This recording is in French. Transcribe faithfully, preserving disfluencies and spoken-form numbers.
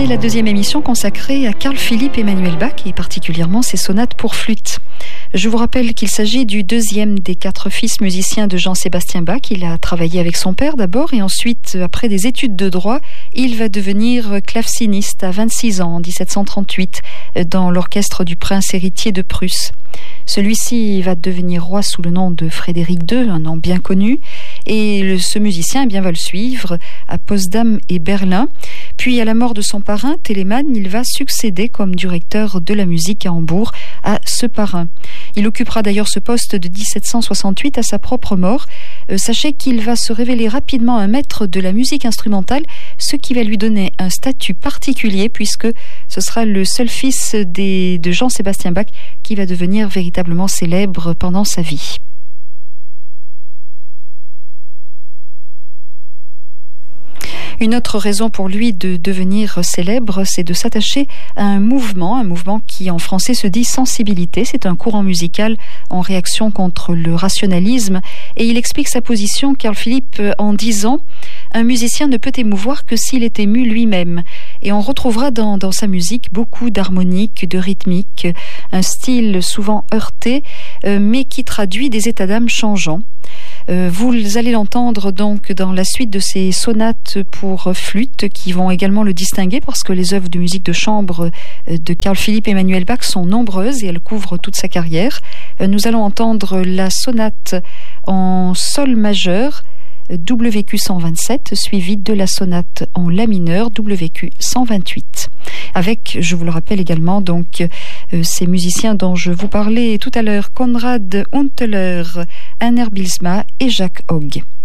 C'est la deuxième émission consacrée à Carl Philipp Emanuel Bach et particulièrement ses sonates pour flûte. Je vous rappelle qu'il s'agit du deuxième des quatre fils musiciens de Jean-Sébastien Bach. Il a travaillé avec son père d'abord et ensuite, après des études de droit, il va devenir claveciniste à vingt-six ans en dix-sept cent trente-huit dans l'orchestre du prince héritier de Prusse. Celui-ci va devenir roi sous le nom de Frédéric deux, un nom bien connu, et le, ce musicien eh bien, va le suivre à Potsdam et Berlin. Puis à la mort de son parrain, Telemann, il va succéder comme directeur de la musique à Hambourg à ce parrain. Il occupera d'ailleurs ce poste de dix-sept cent soixante-huit à sa propre mort. Euh, sachez qu'il va se révéler rapidement un maître de la musique instrumentale, ce qui va lui donner un statut particulier puisque ce sera le seul fils des, de Jean-Sébastien Bach qui va devenir véritablement célèbre pendant sa vie. Une autre raison pour lui de devenir célèbre, c'est de s'attacher à un mouvement, un mouvement qui en français se dit sensibilité. C'est un courant musical en réaction contre le rationalisme et il explique sa position, Carl Philipp, en disant « Un musicien ne peut émouvoir que s'il est ému lui-même ». Et on retrouvera dans, dans sa musique beaucoup d'harmoniques, de rythmiques, un style souvent heurté, euh, mais qui traduit des états d'âme changeants. Euh, vous allez l'entendre donc dans la suite de ces sonates pour flûte qui vont également le distinguer parce que les œuvres de musique de chambre de Carl Philipp Emanuel Bach sont nombreuses et elles couvrent toute sa carrière. Euh, nous allons entendre la sonate en sol majeur W Q cent vingt-sept suivie de la sonate en la mineur W Q cent vingt-huit. Avec, je vous le rappelle également, donc euh, ces musiciens dont je vous parlais tout à l'heure, Konrad Hunteler, Anner Bylsma et Jacques Hogg.